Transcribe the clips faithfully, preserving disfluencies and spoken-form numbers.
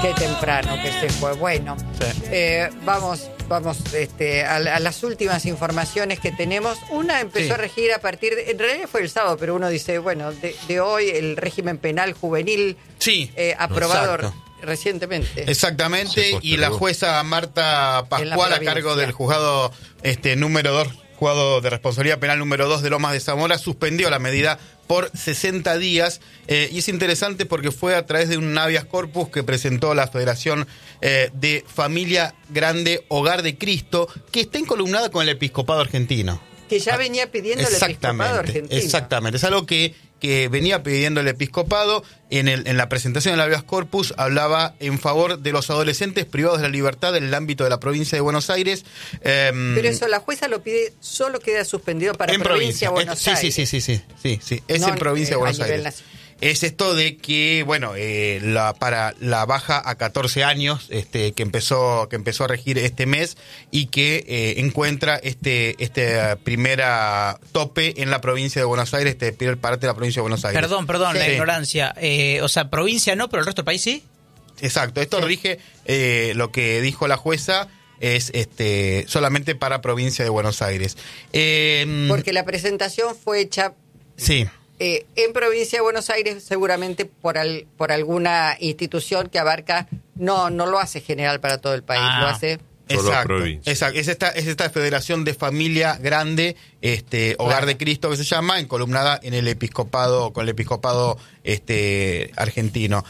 Qué temprano que se fue. Bueno, sí. eh, vamos, vamos este, a, a las últimas informaciones que tenemos. Una empezó sí. a regir a partir de... En realidad fue el sábado, pero uno dice, bueno, de, de hoy el régimen penal juvenil sí. eh, aprobado Exacto. recientemente. Exactamente, y la jueza Marta Pascual, a cargo del juzgado este, número dos, juzgado de responsabilidad penal número dos de Lomas de Zamora, suspendió la medida por sesenta días, eh, y es interesante porque fue a través de un habeas corpus que presentó la Federación eh, de Familia Grande Hogar de Cristo, que está encolumnada con el episcopado argentino. Que ya venía pidiendo el episcopado argentino. Exactamente, es algo que, que venía pidiendo el episcopado. En, el, en la presentación del habeas corpus hablaba en favor de los adolescentes privados de la libertad en el ámbito de la provincia de Buenos Aires. Eh, Pero eso la jueza lo pide, solo queda suspendido para en provincia de Buenos sí, Aires. Sí, sí, sí, sí, sí, sí. Es no, en provincia eh, de Buenos Aires. Nacional. Es esto de que, bueno, eh, la, para la baja a catorce años, este, que empezó, que empezó a regir este mes y que eh, encuentra este, este primera tope en la provincia de Buenos Aires, este primer parte de la provincia de Buenos Aires. Perdón, perdón, sí. la ignorancia. Eh, o sea, provincia no, pero el resto del país sí. Exacto, esto sí. rige eh, lo que dijo la jueza. Es este solamente para provincia de Buenos Aires. Eh, Porque la presentación fue hecha... Sí. Eh, en provincia de Buenos Aires, seguramente por al, por alguna institución que abarca, no no lo hace general para todo el país, ah, lo hace... Exacto, exacto. Es esta, es esta Federación de Familia Grande, este Hogar claro. de Cristo que se llama, encolumnada en el episcopado, con el episcopado este argentino.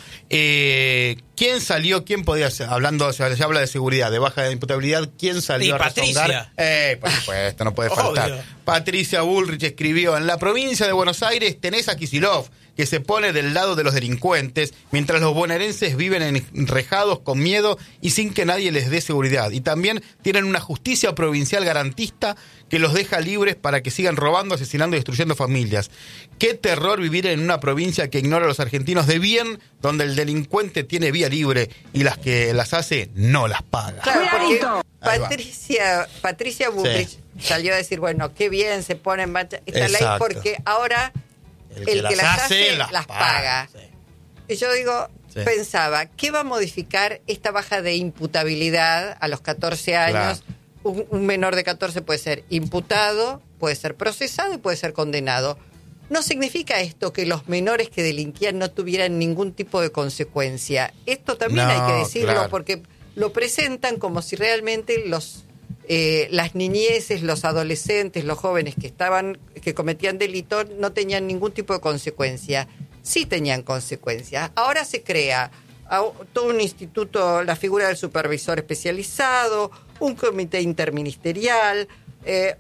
Eh, ¿Quién salió? ¿Quién podía ser? Hablando, se, se habla de seguridad, de baja de imputabilidad, ¿quién salió y a Patricia. rezongar? Eh, por supuesto, no puede faltar. Patricia Bullrich escribió: en la provincia de Buenos Aires tenés a Kicillof, que se pone del lado de los delincuentes, mientras los bonaerenses viven enrejados con miedo y sin que nadie les dé seguridad. Y también tienen una justicia provincial garantista que los deja libres para que sigan robando, asesinando y destruyendo familias. Qué terror vivir en una provincia que ignora a los argentinos de bien, donde el delincuente tiene vía libre y las que las hace no las paga. Claro, porque Patricia, Patricia Bullrich sí. salió a decir, bueno, qué bien se pone en marcha esta Exacto. ley porque ahora... El que, el que las, las hace, hace las, las paga. paga. Sí. Y yo digo, sí. pensaba, ¿qué va a modificar esta baja de imputabilidad a los catorce años? Claro. Un, un menor de catorce puede ser imputado, puede ser procesado y puede ser condenado. No significa esto que los menores que delinquían no tuvieran ningún tipo de consecuencia. Esto también no, hay que decirlo, claro. porque lo presentan como si realmente los... Eh, las niñeces, los adolescentes, los jóvenes que estaban, que cometían delitos no tenían ningún tipo de consecuencia. Sí tenían consecuencias. Ahora se crea todo un instituto, la figura del supervisor especializado, un comité interministerial, eh,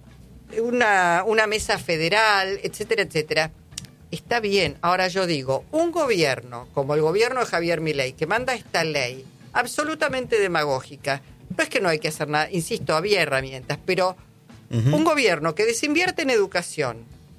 una, una mesa federal, etcétera, etcétera. Está bien. Ahora yo digo, un gobierno como el gobierno de Javier Milei, que manda esta ley absolutamente demagógica. No es que no hay que hacer nada, insisto, había herramientas, pero uh-huh. un gobierno que desinvierte en educación,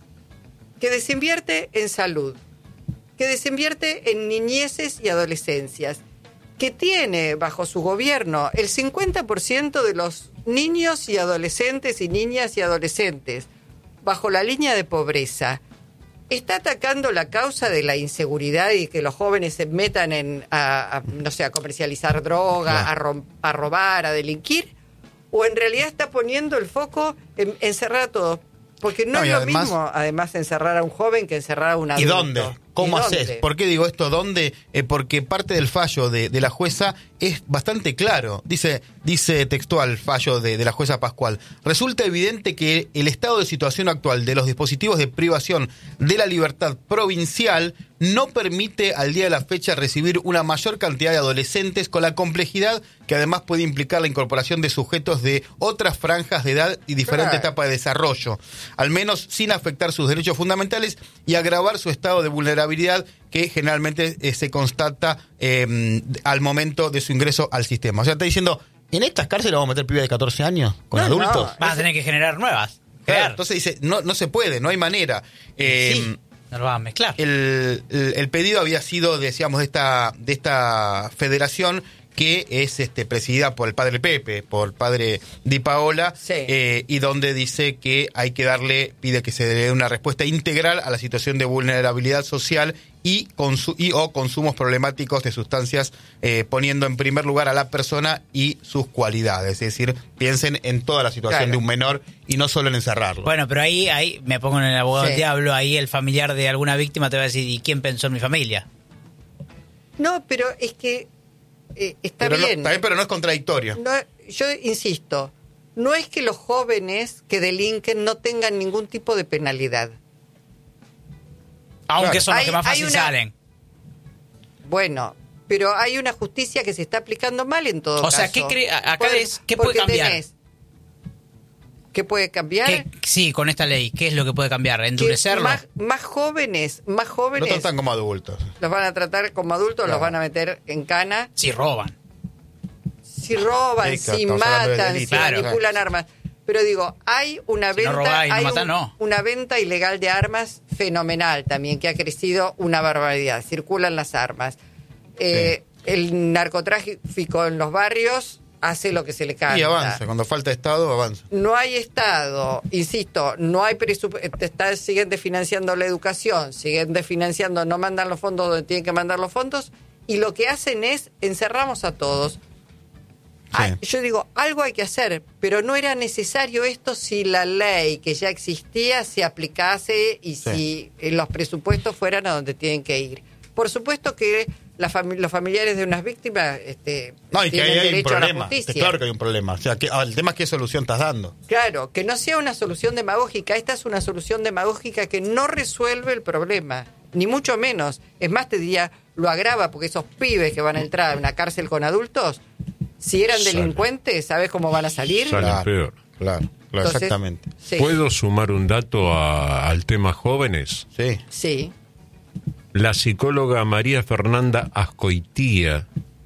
que desinvierte en salud, que desinvierte en niñeces y adolescencias, que tiene bajo su gobierno el cincuenta por ciento de los niños y adolescentes y niñas y adolescentes bajo la línea de pobreza, está atacando la causa de la inseguridad y que los jóvenes se metan en a, a, no sé, a comercializar droga, no. a, rom, a robar, a delinquir, o en realidad está poniendo el foco en encerrar a todos. Porque no, no es lo además, mismo, además, encerrar a un joven que encerrar a un adulto. ¿Y dónde? ¿Cómo ¿Y haces? Dónde? ¿Por qué digo esto? ¿Dónde? Eh, porque parte del fallo de, de la jueza es bastante claro. Dice, dice textual fallo de, de la jueza Pascual. Resulta evidente que el estado de situación actual de los dispositivos de privación de la libertad provincial no permite al día de la fecha recibir una mayor cantidad de adolescentes, con la complejidad que además puede implicar la incorporación de sujetos de otras franjas de edad y diferentes claro. etapas de desarrollo, al menos sin afectar sus derechos fundamentales y agravar su estado de vulnerabilidad que generalmente eh, se constata eh, al momento de su ingreso al sistema. O sea, está diciendo, ¿en estas cárceles vamos a meter pibes de catorce años con no, adultos? No, vas a tener que generar nuevas. Claro, entonces dice, no, no se puede, no hay manera. Eh, sí. No lo van a mezclar. El, el, el pedido había sido, decíamos, de esta, de esta federación que es este presidida por el padre Pepe, por el padre Di Paola, sí. eh, y donde dice que hay que darle, pide que se dé una respuesta integral a la situación de vulnerabilidad social y, consu- y o consumos problemáticos de sustancias, eh, poniendo en primer lugar a la persona y sus cualidades. Es decir, piensen en toda la situación claro. de un menor y no solo en encerrarlo. Bueno, pero ahí, ahí me pongo en el abogado Sí. del diablo, ahí el familiar de alguna víctima te va a decir, ¿y quién pensó en mi familia? No, pero es que eh, está pero bien. No, también, pero no es contradictorio. No, yo insisto, no es que los jóvenes que delinquen no tengan ningún tipo de penalidad. Aunque Claro. son los Hay- que más hay fácil una- salen. Bueno, pero hay una justicia que se está aplicando mal en todo O caso. sea, ¿qué cree- acá Porque- es- qué puede porque cambiar? tenés- ¿Qué puede cambiar? ¿Qué- sí, con esta ley, ¿qué es lo que puede cambiar? Que ¿Endurecerlo? más, más jóvenes, más Lo jóvenes tratan como adultos. los van a tratar como adultos, Claro. los van a meter en cana. Si roban. Si roban, Sí, claro, si estamos hablando de matan, delitos. si Claro. manipulan armas. Pero digo, hay una Si no venta, robás y no hay matás, un- no. una venta ilegal de armas fenomenal también, que ha crecido una barbaridad. Circulan las armas. Eh, El narcotráfico en los barrios hace lo que se le canta. Y avanza, cuando falta Estado, avanza. No hay Estado, insisto, no hay presupuesto, siguen desfinanciando la educación, siguen desfinanciando, no mandan los fondos donde tienen que mandar los fondos, y lo que hacen es encerramos a todos. Ay, yo digo, algo hay que hacer, pero no era necesario esto si la ley que ya existía se aplicase y Sí. si eh, los presupuestos fueran a donde tienen que ir. Por supuesto que la fami- los familiares de unas víctimas este, No, y que tienen ahí hay un derecho a la problema. justicia. Claro que hay un problema. O sea, que, ah, el tema es qué solución estás dando. Claro, que no sea una solución demagógica. Esta es una solución demagógica que no resuelve el problema, ni mucho menos. Es más, te diría, lo agrava, porque esos pibes que van a entrar a una cárcel con adultos, si eran Salen. delincuentes, ¿sabes cómo van a salir? Salen Claro, peor. Claro, claro, Entonces, exactamente. Sí, ¿Puedo sumar un dato a- al tema jóvenes? Sí. sí. La psicóloga María Fernanda Azcoitía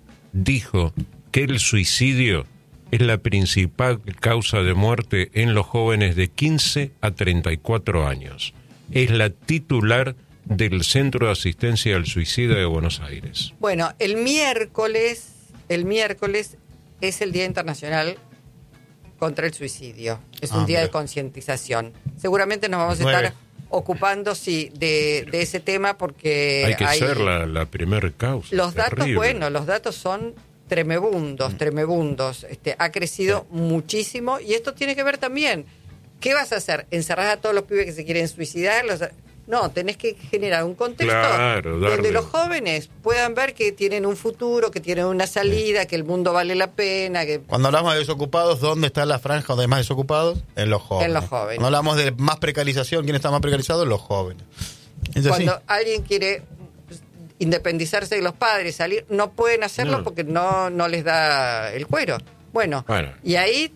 dijo que el suicidio es la principal causa de muerte en los jóvenes de quince a treinta y cuatro años. Es la titular del Centro de Asistencia al Suicidio de Buenos Aires. Bueno, el miércoles, el miércoles es el Día Internacional contra el Suicidio. Es un Ah, día de mira. concientización. Seguramente nos vamos a Nueve. estar ocupando, sí, de, de ese tema porque Hay que ser la, la primer causa. Los datos, terrible. bueno, los datos son tremebundos, Mm. tremebundos. Este, ha crecido muchísimo y esto tiene que ver también. ¿Qué vas a hacer? ¿Encerrar a todos los pibes que se quieren suicidar? Los- No, tenés que generar un contexto Claro, darle- donde los jóvenes puedan ver que tienen un futuro, que tienen una salida, que el mundo vale la pena, que Cuando hablamos de desocupados, ¿dónde está la franja donde hay más desocupados? En los jóvenes. En los jóvenes. Cuando hablamos de más precarización, ¿quién está más precarizado? Los jóvenes. Es así. cuando alguien quiere independizarse de los padres, salir, no pueden hacerlo No. porque no, no les da el cuero. Bueno, Bueno. y ahí,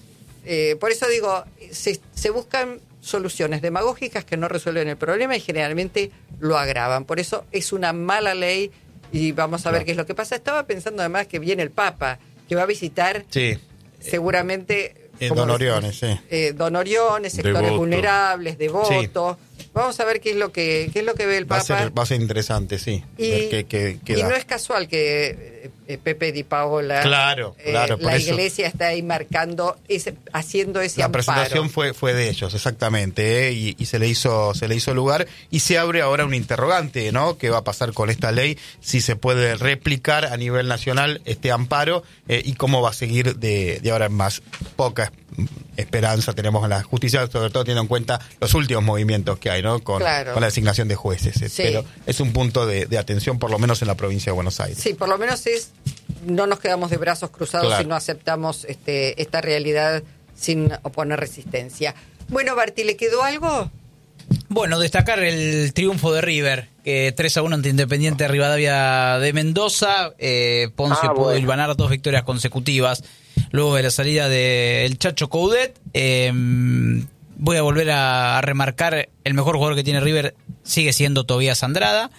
eh, por eso digo, se, se buscan soluciones demagógicas que no resuelven el problema y generalmente lo agravan. Por eso es una mala ley y vamos a ver Claro. qué es lo que pasa. Estaba pensando además que viene el Papa, que va a visitar Sí. seguramente... Eh, como Don Oriones, decimos, sí. eh, Don Oriones, sectores Devoto. vulnerables, devotos. Vamos a ver qué es lo que qué es lo que ve el Va a, Papa. ser, va a ser interesante, sí. Y, ver qué- qué- qué y da. no es casual que eh, eh, Pepe Di Paola, Claro, eh, claro, por la eso. iglesia está ahí marcando, ese, haciendo ese La amparo. presentación fue fue de ellos, exactamente, ¿eh? y, y se le hizo se le hizo lugar y se abre ahora un interrogante, ¿no? ¿Qué va a pasar con esta ley? Si se puede replicar a nivel nacional este amparo eh, y cómo va a seguir de, de ahora en más. Poca esperanza tenemos en la justicia, sobre todo teniendo en cuenta los últimos movimientos que hay, ¿no? Con, Claro. con la designación de jueces. eh, Sí. Pero es un punto de, de atención, por lo menos en la provincia de Buenos Aires. Sí, por lo menos es no nos quedamos de brazos cruzados Claro. y no aceptamos este esta realidad sin oponer resistencia. Bueno, Barti, ¿le quedó algo? Bueno, destacar el triunfo de River, que tres a uno ante Independiente Rivadavia de Mendoza. Eh, Poncio Ah, pudo bueno. hilvanar dos victorias consecutivas luego de la salida del Chacho Coudet. Eh, voy a volver a, a remarcar, el mejor jugador que tiene River sigue siendo Tobías Andrada,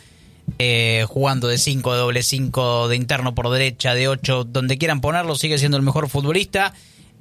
eh, jugando de cinco, de doble cinco, de interno por derecha, de ocho, donde quieran ponerlo, sigue siendo el mejor futbolista.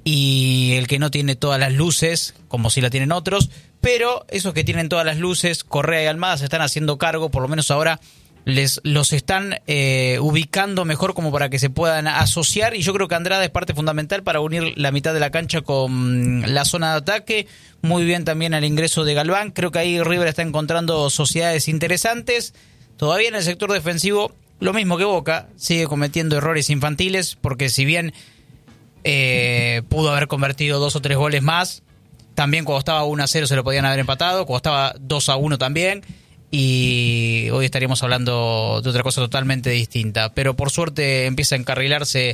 Y el que no tiene todas las luces, como si la tienen otros, pero esos que tienen todas las luces, Correa y Almada, se están haciendo cargo, por lo menos ahora, les los están eh, ubicando mejor como para que se puedan asociar, y yo creo que Andrada es parte fundamental para unir la mitad de la cancha con la zona de ataque. Muy bien también al ingreso de Galván. Creo que ahí River está encontrando sociedades interesantes. Todavía en el sector defensivo, lo mismo que Boca, sigue cometiendo errores infantiles, porque si bien eh, pudo haber convertido dos o tres goles más, también cuando estaba uno a cero se lo podían haber empatado, cuando estaba dos a uno también, y hoy estaríamos hablando de otra cosa totalmente distinta. Pero por suerte empieza a encarrilarse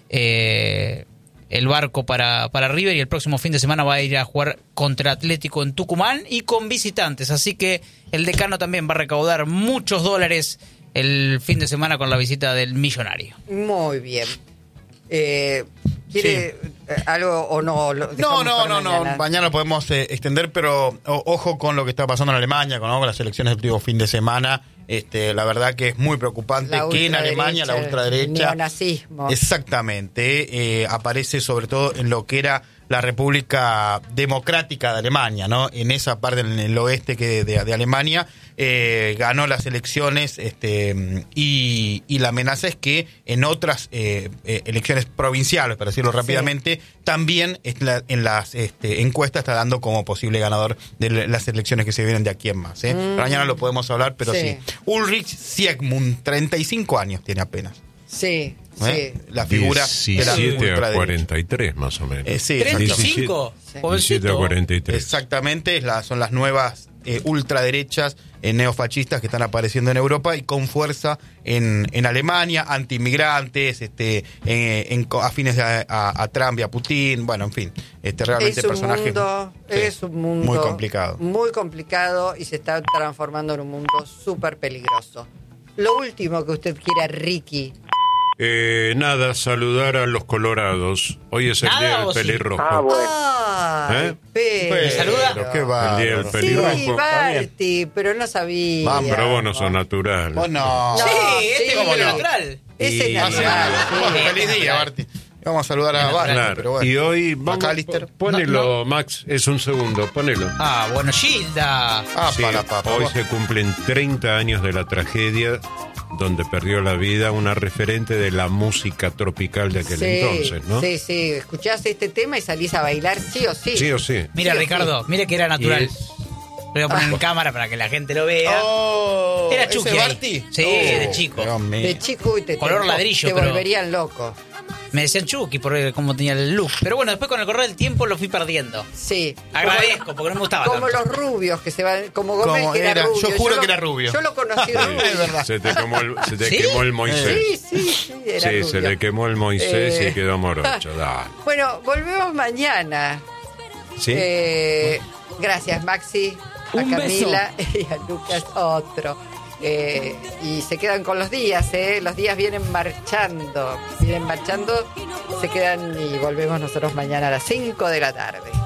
eh, el barco para, para River, y el próximo fin de semana va a ir a jugar contra Atlético en Tucumán y con visitantes, así que el decano también va a recaudar muchos dólares el fin de semana con la visita del Millonario. Muy bien. Eh, ¿Quiere sí. algo o no? Lo no, no, no, mañana? no. Mañana lo podemos eh, extender, pero o, ojo con lo que está pasando en Alemania, con, ¿no? con las elecciones del último fin de semana. Este, la verdad que es muy preocupante que en Alemania la ultraderecha, el neonazismo, exactamente, eh, aparece sobre todo en lo que era la República Democrática de Alemania, ¿no? En esa parte, en el oeste que de, de Alemania, eh, ganó las elecciones, este, y, y la amenaza es que en otras eh, eh, elecciones provinciales, para decirlo rápidamente, sí. también en, la, en las este, encuestas está dando como posible ganador de las elecciones que se vienen de aquí en más. ¿eh? Mm. Mañana lo podemos hablar, pero sí. sí. Ulrich Siegmund, treinta y cinco años tiene apenas. Sí. ¿Eh? Sí. La figura diecisiete a cuarenta y tres más o menos. Eh, sí, ¿treinta y cinco? diecisiete a cuarenta y tres. Exactamente, la, son las nuevas eh, ultraderechas eh, neofascistas que están apareciendo en Europa y con fuerza en, en Alemania, antiinmigrantes, este, eh, en, afines a, a, a Trump y a Putin, bueno, en fin, este realmente es un personajes. Mundo, sí, es un mundo muy complicado. Muy complicado y se está transformando en un mundo súper peligroso. Lo último que usted quiera, Ricky. Eh, nada, saludar a los colorados. Hoy es el día del pelirrojo. Ah, bueno. Ay, ¿Eh? pero, ¿Me saluda? Qué va. El día del pelirrojo. Sí, Barty, pero no sabía. Vamos, pero vos no sos natural. Vos no. Sí, sí, este es como natural. Ese es natural. Bueno, feliz día, Barty. Vamos a saludar a Barty. Claro. Pero bueno. Y hoy vamos, Macalister. ponelo, no, no. Max, es un segundo, ponelo. Ah, bueno, Gilda. Ah, sí, para, papá. hoy se cumplen treinta años de la tragedia donde perdió la vida una referente de la música tropical de aquel sí, entonces, ¿no? Sí, sí, escuchás este tema y salís a bailar sí o sí. Sí o sí. Mira, sí Ricardo, sí. mire que era natural. Es... Lo voy a poner en cámara para que la gente lo vea. Oh, Era Chucky. ¿ese Barty? Sí, oh, de chico. De chico y te, Color te, ladrillo, te pero... volverían loco. Me decían Chucky por cómo tenía el look. Pero bueno, después con el correr del tiempo lo fui perdiendo. Sí. Agradezco, porque no me gustaba Como tanto. los rubios que se van, como Gómez Como que era, era, rubio. yo juro lo, que era rubio. Yo lo conocí rubio. Es verdad. Se te quemó el, se te ¿Sí? quemó el Moisés. Sí, sí, sí, era Sí, rubio. se le quemó el Moisés Eh. y quedó morocho. Dale. Bueno, volvemos mañana. ¿Sí? Eh, gracias, Maxi, a Un Camila y a Lucas, otro. Eh, y se quedan con los días, ¿eh? Los días vienen marchando, vienen marchando, se quedan y volvemos nosotros mañana a las cinco de la tarde.